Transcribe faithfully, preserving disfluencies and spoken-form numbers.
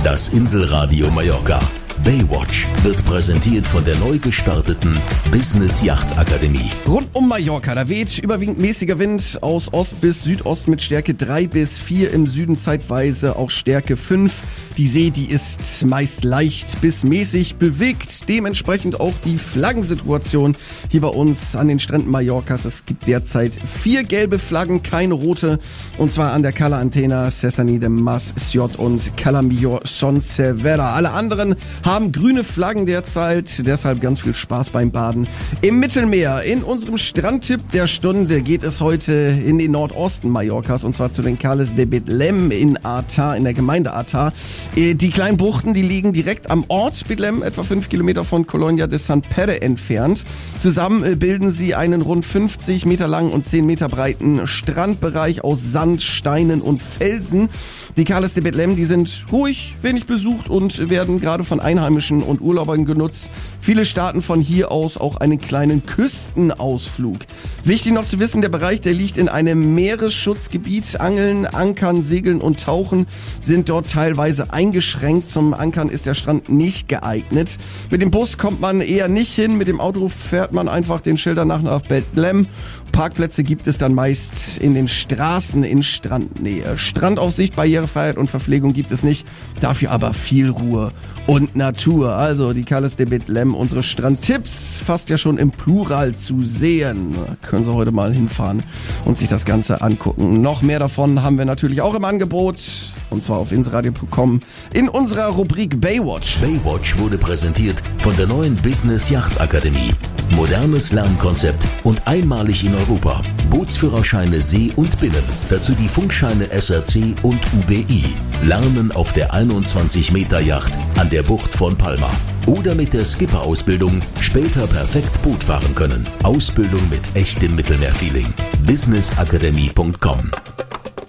Das Inselradio Mallorca. Baywatch wird präsentiert von der neu gestarteten Business Yacht Akademie. Rund um Mallorca, da weht überwiegend mäßiger Wind aus Ost bis Südost mit Stärke drei bis vier, im Süden zeitweise auch Stärke fünf. Die See, die ist meist leicht bis mäßig bewegt, dementsprechend auch die Flaggensituation hier bei uns an den Stränden Mallorcas. Es gibt derzeit vier gelbe Flaggen, keine rote, und zwar an der Cala Antena, Sestany de Mas, Siot und Cala Millor Son Servera. Alle anderen haben grüne Flaggen derzeit, deshalb ganz viel Spaß beim Baden im Mittelmeer. In unserem Strandtipp der Stunde geht es heute in den Nordosten Mallorcas, und zwar zu den Cales de Betlem in Artar, in der Gemeinde Artar. Die kleinen Buchten, die liegen direkt am Ort Betlem, etwa fünf Kilometer von Colonia de Sant Pere entfernt. Zusammen bilden sie einen rund fünfzig Meter langen und zehn Meter breiten Strandbereich aus Sand, Steinen und Felsen. Die Cales de Betlem, die sind ruhig, wenig besucht und werden gerade von Einheimischen und Urlaubern genutzt. Viele starten von hier aus auch einen kleinen Küstenausflug. Wichtig noch zu wissen, der Bereich, der liegt in einem Meeresschutzgebiet. Angeln, Ankern, Segeln und Tauchen sind dort teilweise eingeschränkt. Zum Ankern ist der Strand nicht geeignet. Mit dem Bus kommt man eher nicht hin. Mit dem Auto fährt man einfach den Schildern nach nach Betlem. Parkplätze gibt es dann meist in den Straßen in Strandnähe. Strandaufsicht, Barrierefreiheit und Verpflegung gibt es nicht. Dafür aber viel Ruhe und Natur. Also die Cales de Betlem, unsere Strandtipps, fast ja schon im Plural zu sehen. Können Sie heute mal hinfahren und sich das Ganze angucken. Noch mehr davon haben wir natürlich auch im Angebot. Und zwar auf inselradio punkt com in unserer Rubrik Baywatch. Baywatch wurde präsentiert von der neuen Business Yacht Akademie. Modernes Lernkonzept und einmalig in Europa. Bootsführerscheine See und Binnen. Dazu die Funkscheine S R C und U B I. Lernen auf der einundzwanzig Meter Yacht an der Bucht von Palma. Oder mit der Skipper-Ausbildung später perfekt Boot fahren können. Ausbildung mit echtem Mittelmeerfeeling. business akademie punkt com